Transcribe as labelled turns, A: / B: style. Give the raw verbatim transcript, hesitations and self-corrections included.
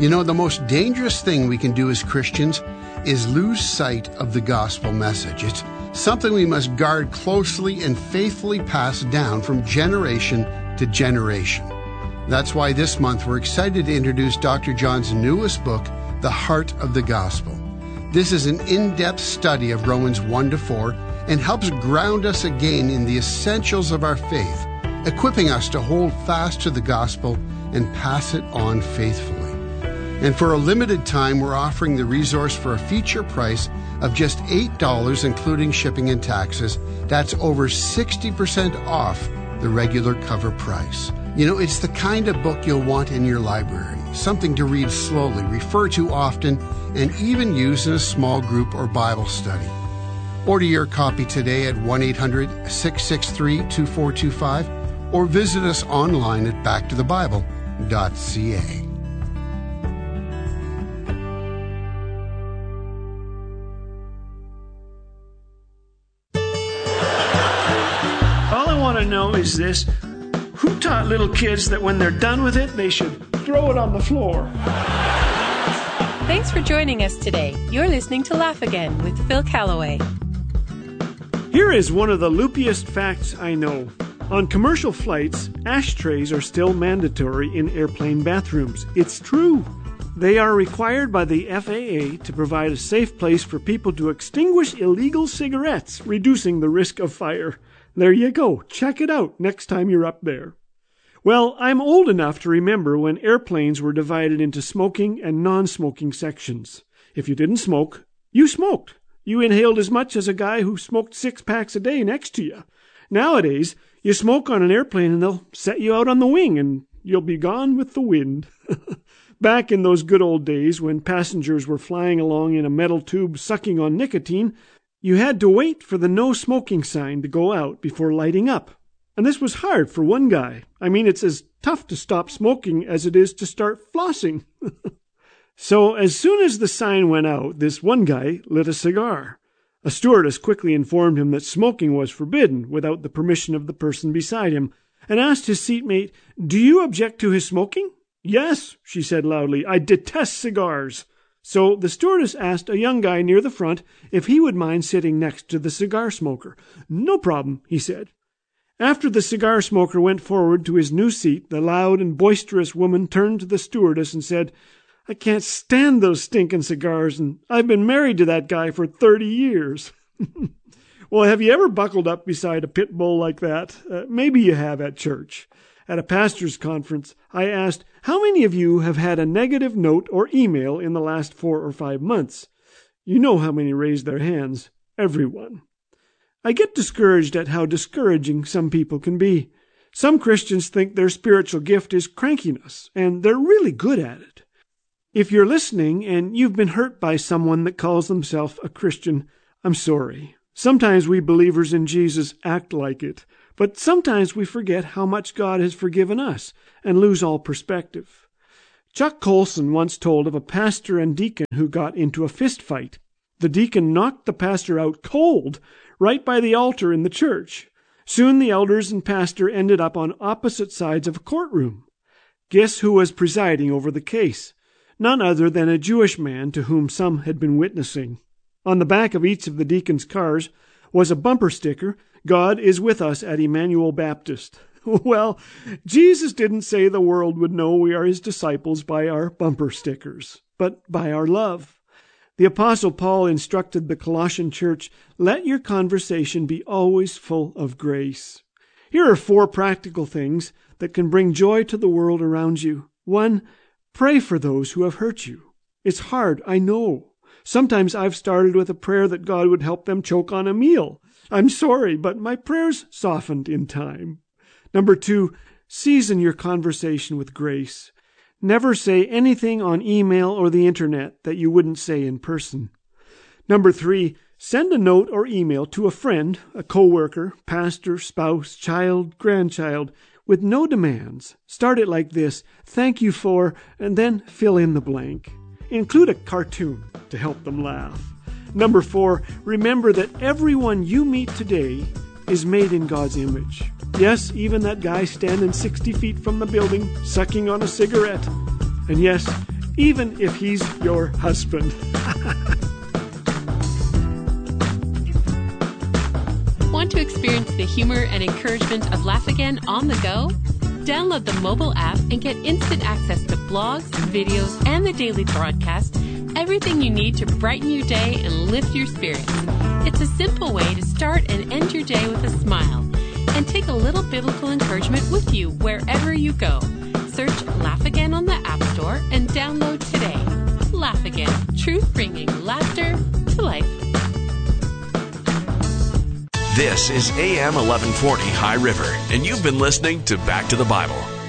A: You know, the most dangerous thing we can do as Christians is lose sight of the gospel message. It's something we must guard closely and faithfully pass down from generation to generation. That's why this month we're excited to introduce Doctor John's newest book, The Heart of the Gospel. This is an in-depth study of Romans one to four and helps ground us again in the essentials of our faith, equipping us to hold fast to the gospel and pass it on faithfully. And for a limited time, we're offering the resource for a feature price of just eight dollars, including shipping and taxes. That's over sixty percent off the regular cover price. You know, it's the kind of book you'll want in your library, something to read slowly, refer to often, and even use in a small group or Bible study. Order your copy today at one eight hundred, six six three, two four two five or visit us online at back to the bible dot c a.
B: All I want to know is this: who taught little kids that when they're done with it, they should throw it on the floor?
C: Thanks for joining us today. You're listening to Laugh Again with Phil Callaway.
B: Here is one of the loopiest facts I know. On commercial flights, ashtrays are still mandatory in airplane bathrooms. It's true. They are required by the F A A to provide a safe place for people to extinguish illegal cigarettes, reducing the risk of fire. There you go. Check it out next time you're up there. Well, I'm old enough to remember when airplanes were divided into smoking and non-smoking sections. If you didn't smoke, you smoked. You inhaled as much as a guy who smoked six packs a day next to you. Nowadays, you smoke on an airplane and they'll set you out on the wing and you'll be gone with the wind. Back in those good old days when passengers were flying along in a metal tube sucking on nicotine, you had to wait for the no smoking sign to go out before lighting up. And this was hard for one guy. I mean, it's as tough to stop smoking as it is to start flossing. So as soon as the sign went out, this one guy lit a cigar. A stewardess quickly informed him that smoking was forbidden without the permission of the person beside him, and asked his seatmate, "Do you object to his smoking?" "Yes," she said loudly, "I detest cigars." So the stewardess asked a young guy near the front if he would mind sitting next to the cigar smoker. "No problem," he said. After the cigar smoker went forward to his new seat, the loud and boisterous woman turned to the stewardess and said, "I can't stand those stinking cigars, and I've been married to that guy for thirty years. Well, have you ever buckled up beside a pit bull like that? Uh, maybe you have at church. At a pastor's conference, I asked, how many of you have had a negative note or email in the last four or five months? You know how many raised their hands. Everyone. I get discouraged at how discouraging some people can be. Some Christians think their spiritual gift is crankiness, and they're really good at it. If you're listening and you've been hurt by someone that calls themselves a Christian, I'm sorry. Sometimes we believers in Jesus act like it, but sometimes we forget how much God has forgiven us and lose all perspective. Chuck Colson once told of a pastor and deacon who got into a fist fight. The deacon knocked the pastor out cold right by the altar in the church. Soon the elders and pastor ended up on opposite sides of a courtroom. Guess who was presiding over the case? None other than a Jewish man to whom some had been witnessing. On the back of each of the deacon's cars was a bumper sticker, "God is with us at Emmanuel Baptist." Well, Jesus didn't say the world would know we are his disciples by our bumper stickers, but by our love. The Apostle Paul instructed the Colossian church, "Let your conversation be always full of grace." Here are four practical things that can bring joy to the world around you. One, pray for those who have hurt you. It's hard, I know. Sometimes I've started with a prayer that God would help them choke on a meal. I'm sorry, but my prayers softened in time. Number two, season your conversation with grace. Never say anything on email or the internet that you wouldn't say in person. Number three, send a note or email to a friend, a coworker, pastor, spouse, child, grandchild, with no demands. Start it like this: thank you for, and then fill in the blank. Include a cartoon to help them laugh. Number four, remember that everyone you meet today is made in God's image. Yes, even that guy standing sixty feet from the building, sucking on a cigarette. And yes, even if he's your husband.
C: Want to experience the humor and encouragement of Laugh Again on the go? Download the mobile app and get instant access to blogs, videos, and the daily broadcast, everything you need to brighten your day and lift your spirits. It's a simple way to start and end your day with a smile. And take a little biblical encouragement with you wherever you go. Search Laugh Again on the App Store and download today. Laugh Again, truth bringing laughter to life.
D: This is A M eleven forty High River, and you've been listening to Back to the Bible.